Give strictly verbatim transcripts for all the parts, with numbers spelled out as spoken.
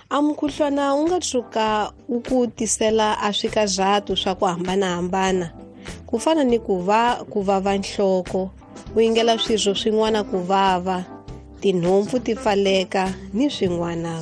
A mukhuhlwana wu nga tshuka wu ku tisela a swikazato swa ku hambanahambana, ku fana ni ku va ku vava nhloko, u yingela swirho swin'wana ku vava, tinhompfu ti pfaleka ni swin'wana.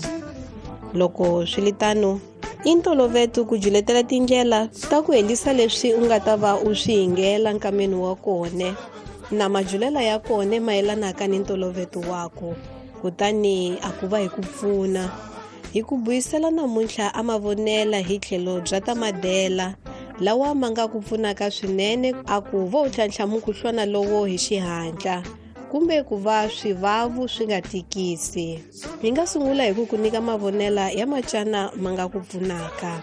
Loko swi litano, i ntolovelo ku jiletela tindlela ta ku helisa leswi u nga ta va u swi yingela nkameni wa kone na majulela ya kone mayelanaka ni ntolovelo wako. Kutani a ku va hi ku pfuna hi ku buyisela namuntlha a mavonela hi tlhelo bya tamadela lawa ma nga ku pfunaka swinene a ku vo tlhantlha mukhuhlwana lowo hi xihatla kumbe ku va swivavu swi nga tikisi. Hi nga sungula hi ku ku nyika mavonela ya macana ma nga ku pfunaka.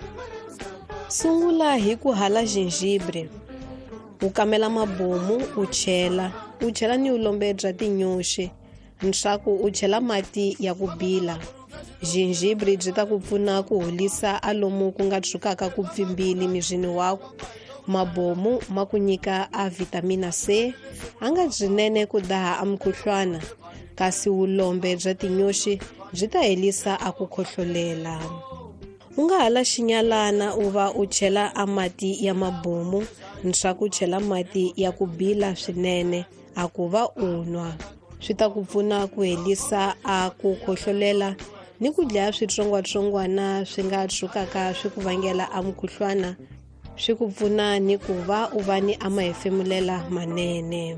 Sungula hi ku hala gingibre, u kamela mabomu u chela u chela ni ulombe bya tinyoxi leswaku u chela mati ya ku bila. Gingibre byi ta ku pfuna ku holisa a lomu ku nga tshukaka ku pfimbili mirini wako. Mabomu ma ku nyika a vitamina C, a nga byinene ku daha a mukhuhlwana, kasi ulombe bya tinyoxi byi ta helisa a ku khohlolela. U nga hala xinyalana u va u chela a mati ya mabomu leswaku u chela mati ya ku bila swinene a ku va u nwa. Swi ta ku pfuna ku helisa a ku khohlolela ni ku dlaya switsongwatsongwana swi nga tshukaka swi ku vangela a mukhuhlwana. Swi ku pfuna ni ku va u va ni a mahefemulela manene.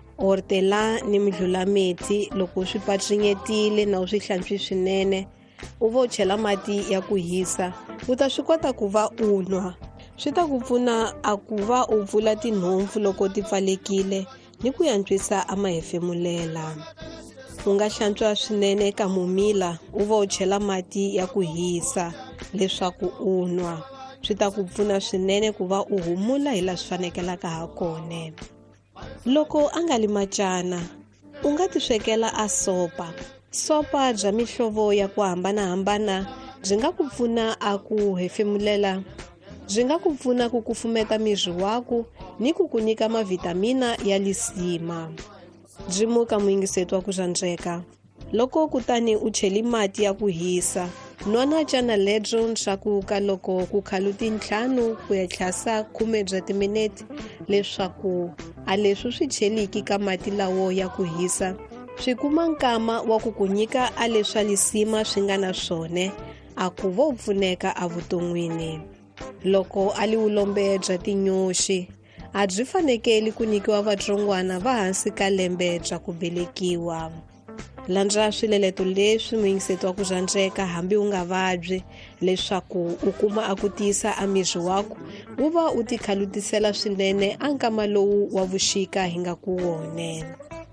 Ortela ni midlulameti loko swi patsinyetile na u swi hlantswi swinene, u vo chela mati ya ku hisa u ta swi kota ku va u nwa. Swi ta ku pfuna a ku va u pfula tinhompfu loko ti pfalekile ni ku yantswisa a mahefemulela. U nga hlantswa swinene eka mumila u va u chela mati ya ku hisa leswaku u nwa. Swi ta ku pfuna swinene ku va u humula hi laha swi fanekelaka ha kone. Loko a nga li macana, u nga ti swekela a sopa. Sopa bya mihlovo ya ku hambanahambana byi nga ku pfuna a ku hefemulela, byi nga ku pfuna ku kufumeta miri wako ni ku ku nyika mavitamina ya lisima. Byi muka muyingiseti wa ku tsandzeka. Loko kutani u cheli mati ya ku hisa, nwana cana ledyo leswaku ka loko ku khaluti ntlhanu ku ya tlhasa khume bya timinete leswaku a leswi swi cheliki ka mati lawo ya ku hisa swi kuma nkama wa ku ku nyika a leswa lisima swi nga na swone a ku vo pfuneka a vuton'wini. Loko a li ulombe bya tinyoxi, a byi fanekeli ku nyikiwa vatsongwana va hansi ka lembe bya ku belekiwa. Landza swileleto leswi muyingiseti wa ku tsandzeka hambi u nga vabyi leswaku u kuma a ku tiyisa a miri wako u va u ti khalutisela swinene a nkama lowu wa vuxika hi nga ku wone.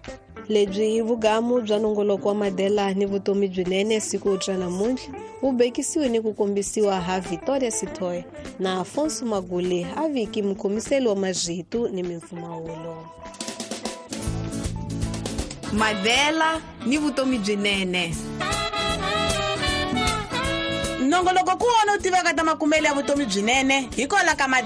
Lebyi hi vugamu bya nongoloko wa madela ni vutomi byinene siku bya namuntlha wu bekisiwe ni ku kombisiwa ha Victoria Sithole na Afonso Magule ha viki mukhomiseli wa mazwitu ni mimpfumawulo. Madela ni vutomi byinene. Nongoloko ku wona u tivaka ta makumele ya vutomi byinene hi kola ka